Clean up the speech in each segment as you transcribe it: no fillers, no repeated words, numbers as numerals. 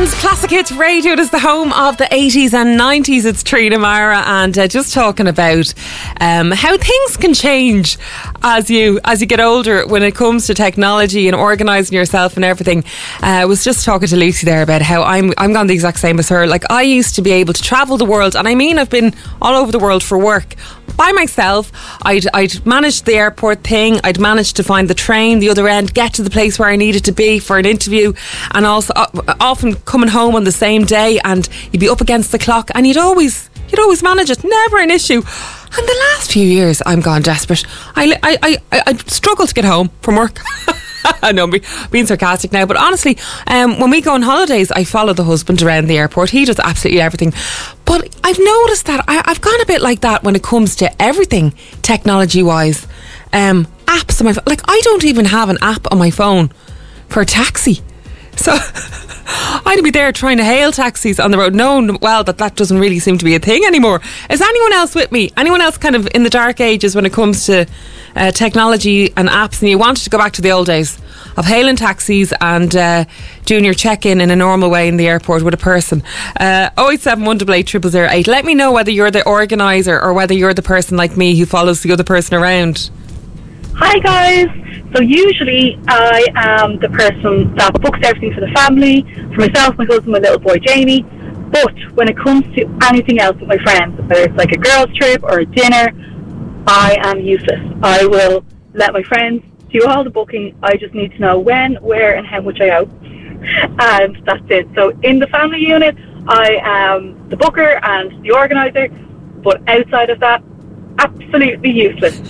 Ireland's Classic Hits Radio. It is the home of the 80s and 90s. It's Trina Mara, and just talking about how things can change as you get older when it comes to technology and organising yourself and everything. I was just talking to Lucy there about how I'm gone the exact same as her. Like, I used to be able to travel the world, and I mean I've been all over the world for work by myself. I'd managed the airport thing. I'd managed to find the train the other end, get to the place where I needed to be for an interview, and also often coming home on the same day, and you'd be up against the clock, and you'd always manage it, never an issue. And the last few years, I'm gone desperate. I struggle to get home from work. I know, I'm being sarcastic now, but honestly, when we go on holidays, I follow the husband around the airport. He does absolutely everything. But I've noticed that I've gone a bit like that when it comes to everything technology-wise. Apps on my phone. Like, I don't even have an app on my phone for a taxi. So I'd be there trying to hail taxis on the road. No, well, that doesn't really seem to be a thing anymore. Is anyone else with me? Anyone else kind of in the dark ages when it comes to technology and apps, and you wanted to go back to the old days of hailing taxis and doing your check-in in a normal way in the airport with a person? 087 188 0008. Let me know whether you're the organiser or whether you're the person like me who follows the other person around. Hi guys. So usually I am the person that books everything for the family, for myself, my husband, my little boy Jamie. But when it comes to anything else with my friends, whether it's like a girls' trip or a dinner, I am useless. I will let my friends do all the booking. I just need to know when, where and how much I owe. And that's it. So in the family unit, I am the booker and the organiser. But outside of that, absolutely useless.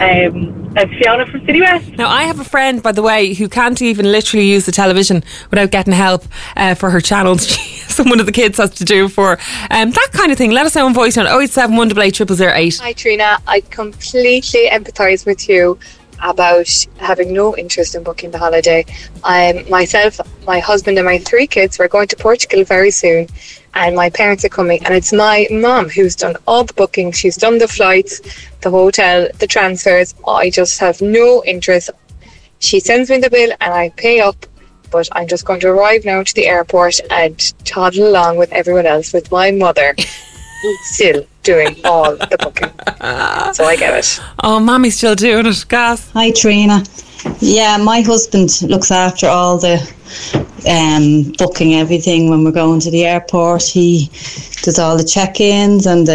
I'm Fiona from City West. Now, I have a friend, by the way, who can't even literally use the television without getting help for her channels. One of the kids has to do for that kind of thing. Let us know in voice on 087 188 0008. Hi Trina, I completely empathise with you about having no interest in booking the holiday. Myself, my husband and my 3 kids, we're going to Portugal very soon, and my parents are coming, and it's my mum who's done all the booking. She's done the flights, the hotel, the transfers. I just have no interest. She sends me the bill and I pay up, but I'm just going to arrive now to the airport and toddle along with everyone else, with my mother still doing all the booking. So I get it. Oh, Mommy's still doing it, gas. Hi Trina. Yeah, my husband looks after all the booking everything when we're going to the airport. He does all the check-ins, and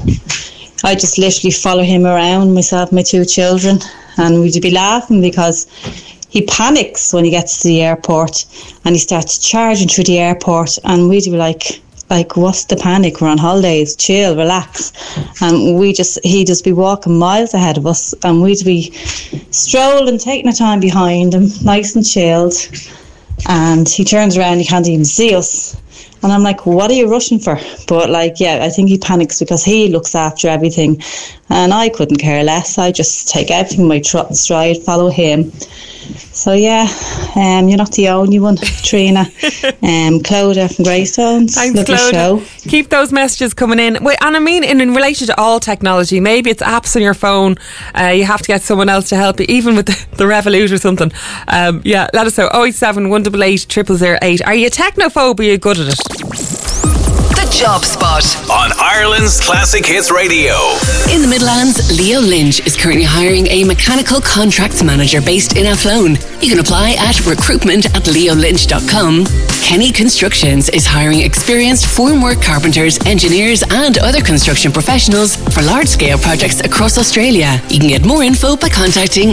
I just literally follow him around, myself and my 2 children, and we'd be laughing because he panics when he gets to the airport and he starts charging through the airport, and we'd be like, what's the panic? We're on holidays, chill, relax. And he'd just be walking miles ahead of us, and we'd be strolling, taking our time behind him, nice and chilled. And he turns around, he can't even see us. And I'm like, what are you rushing for? But I think he panics because he looks after everything, and I couldn't care less. I just take everything in my trot and stride, follow him. So yeah, you're not the only one, Trina. Clodagh from Greystones. Thanks, lovely Clodagh. show. Keep those messages coming in. Wait, and I mean in relation to all technology, maybe it's apps on your phone. You have to get someone else to help you, even with the Revolut or something. Yeah, let us know. 087 188 0008. Are you technophobe? Are you good at it? The Job Spot on Ireland's Classic Hits Radio. In the Midlands, Leo Lynch is currently hiring a mechanical contracts manager based in Athlone. You can apply at recruitment@leolynch.com. Kenny Constructions is hiring experienced formwork carpenters, engineers and other construction professionals for large-scale projects across Australia. You can get more info by contacting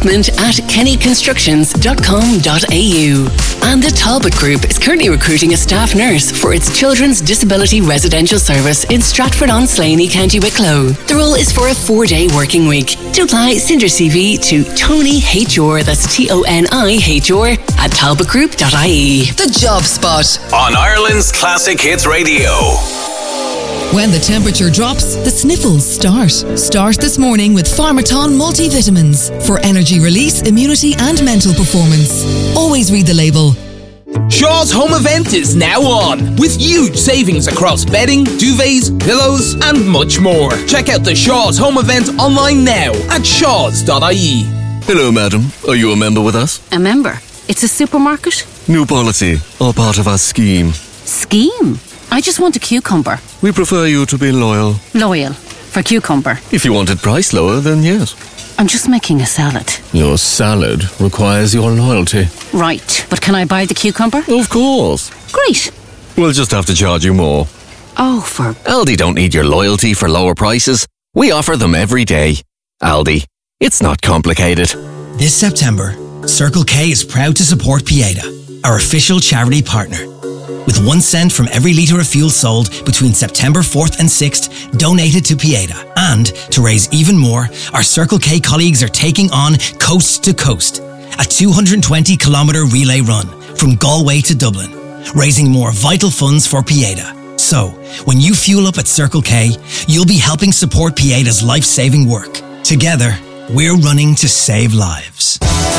recruitment@kennyconstructions.com.au. And the Talbot Group is currently recruiting a staff nurse for its Children's Disability Residential Service in Stratford-on-Slaney, County Wicklow. The role is for a 4-day working week. To apply, send your CV to Tony HR, that's TONIHR, @talbotgroup.ie. The Job Spot on Ireland's Classic Hits Radio. When the temperature drops, the sniffles start. Start this morning with Pharmaton multivitamins for energy release, immunity and mental performance. Always read the label. Shaw's Home Event is now on, with huge savings across bedding, duvets, pillows and much more. Check out the Shaw's Home Event online now at shaws.ie. Hello madam, are you a member with us? A member? It's a supermarket? New policy, all part of our scheme. Scheme? I just want a cucumber. We prefer you to be loyal. Loyal. For cucumber. If you wanted price lower, then yes. I'm just making a salad. Your salad requires your loyalty. Right, but can I buy the cucumber? Of course. Great. We'll just have to charge you more. Oh, for... Aldi don't need your loyalty for lower prices. We offer them every day. Aldi. It's not complicated. This September, Circle K is proud to support Pieta, our official charity partner. With 1 cent from every litre of fuel sold between September 4th and 6th donated to Pieta. And to raise even more, our Circle K colleagues are taking on Coast to Coast, a 220-kilometre relay run from Galway to Dublin, raising more vital funds for Pieta. So, when you fuel up at Circle K, you'll be helping support Pieta's life-saving work. Together, we're running to save lives.